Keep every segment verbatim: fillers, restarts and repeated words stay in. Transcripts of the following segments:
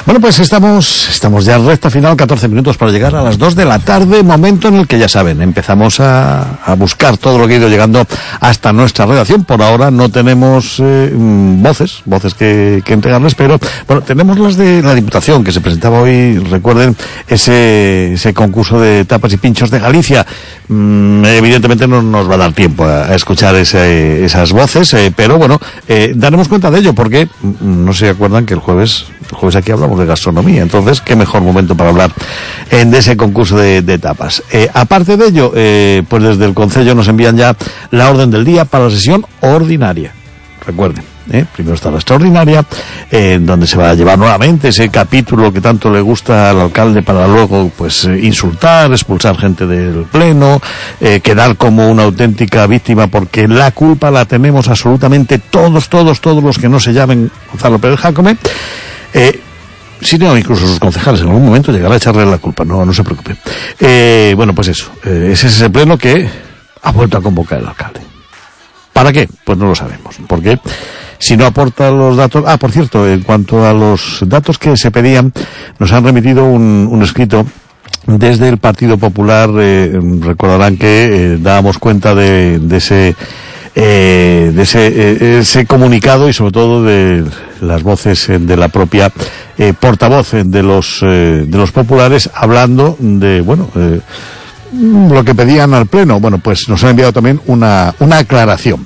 Bueno, pues estamos estamos ya en recta final, catorce minutos para llegar a las dos de la tarde, momento en el que ya saben, empezamos a, a buscar todo lo que ha ido llegando hasta nuestra redacción. Por ahora no tenemos eh, voces, voces que, que entregarles, pero bueno, tenemos las de la Diputación, que se presentaba hoy, recuerden, ese, ese concurso de tapas y pinchos de Galicia. Mm, evidentemente no nos va a dar tiempo a, a escuchar ese, esas voces, eh, pero bueno, eh, daremos cuenta de ello, porque mm, no se acuerdan que el jueves, el jueves aquí hablamos de gastronomía, entonces qué mejor momento para hablar eh, de ese concurso de, de tapas. Eh, aparte de ello, eh, pues desde el Concello nos envían ya la orden del día para la sesión ordinaria. Recuerden, eh, primero está la extraordinaria, eh, donde se va a llevar nuevamente ese capítulo que tanto le gusta al alcalde para luego pues eh, insultar, expulsar gente del pleno, eh, quedar como una auténtica víctima, porque la culpa la tenemos absolutamente todos, todos, todos los que no se llamen Gonzalo Pérez Jácome. Eh, Si no, incluso sus concejales en algún momento llegará a echarle la culpa, no no se preocupe. Eh, bueno, pues eso, eh, ese es ese pleno que ha vuelto a convocar el alcalde. ¿Para qué? Pues no lo sabemos. Porque si no aporta los datos... Ah, por cierto, en cuanto a los datos que se pedían, nos han remitido un, un escrito desde el Partido Popular. Eh, recordarán que eh, dábamos cuenta de, de ese... Eh, de ese, eh, ese comunicado y sobre todo de las voces eh, de la propia eh, portavoz eh, de los eh, de los populares, hablando de, bueno, eh, lo que pedían al pleno. Bueno, pues nos han enviado también una una aclaración.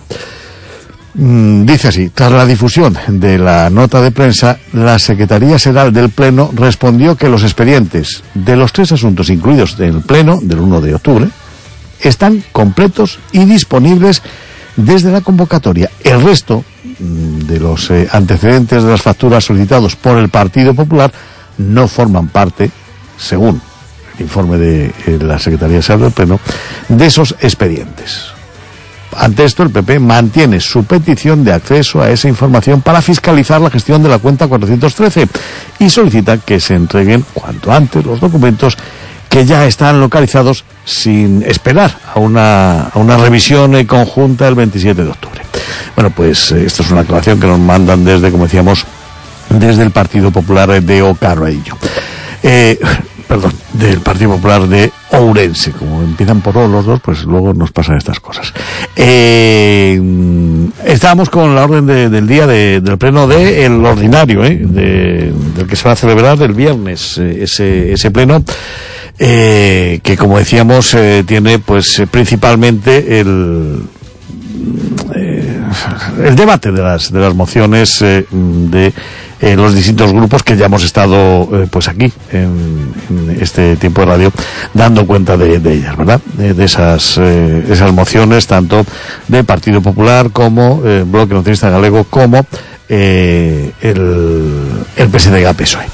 Mm, dice así: tras la difusión de la nota de prensa, la Secretaría Xeral del Pleno respondió que los expedientes de los tres asuntos incluidos en el pleno del uno de octubre están completos y disponibles desde la convocatoria. El resto de los eh, antecedentes de las facturas solicitados por el Partido Popular no forman parte, según el informe de eh, la Secretaría General del Pleno, de esos expedientes. Ante esto, el P P mantiene su petición de acceso a esa información para fiscalizar la gestión de la cuenta cuatrocientos trece y solicita que se entreguen cuanto antes los documentos que ya están localizados, sin esperar a una, a una revisión eh, conjunta el veintisiete de octubre. Bueno, pues eh, esta es una aclaración que nos mandan desde, como decíamos, desde el Partido Popular de Ocarraillo. Eh, perdón, del Partido Popular de Ourense. Como empiezan por O los dos, pues luego nos pasan estas cosas. Eh, estábamos con la orden de, del día de, del pleno de el ordinario, eh, de, del que se va a celebrar el viernes, eh, ese, ese pleno. Eh, que como decíamos eh, tiene pues eh, principalmente el eh, el debate de las de las mociones eh, de eh, los distintos grupos que ya hemos estado eh, pues aquí en, en este tiempo de radio dando cuenta de, de ellas, ¿verdad? De, de esas eh, esas mociones, tanto de Partido Popular como eh, Bloque Nacionalista Galego, como eh, el el P S D G P S O E.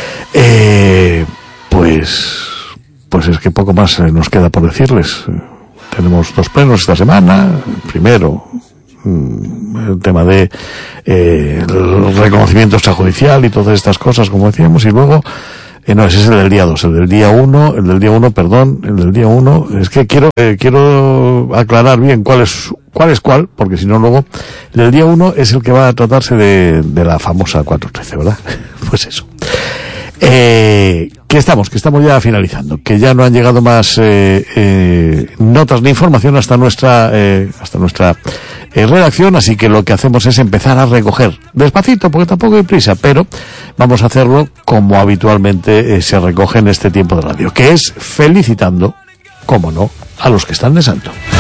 Eh, pues Pues es que poco más eh, nos queda por decirles. Eh, tenemos dos plenos esta semana. Primero, mm, el tema de eh, el reconocimiento extrajudicial y todas estas cosas, como decíamos, y luego, eh, no, ese es el del día dos, el del día uno, el del día uno, perdón, el del día uno. Es que quiero eh, quiero aclarar bien cuál es cuál es cuál, porque si no luego, el del día uno es el que va a tratarse de, de la famosa cuatro trece, ¿verdad? Pues eso. Eh, que estamos, que estamos ya finalizando, que ya no han llegado más eh, eh, notas ni información hasta nuestra eh, hasta nuestra eh, redacción, así que lo que hacemos es empezar a recoger despacito, porque tampoco hay prisa, pero vamos a hacerlo como habitualmente eh, se recoge en este tiempo de radio, que es felicitando, cómo no, a los que están de santo.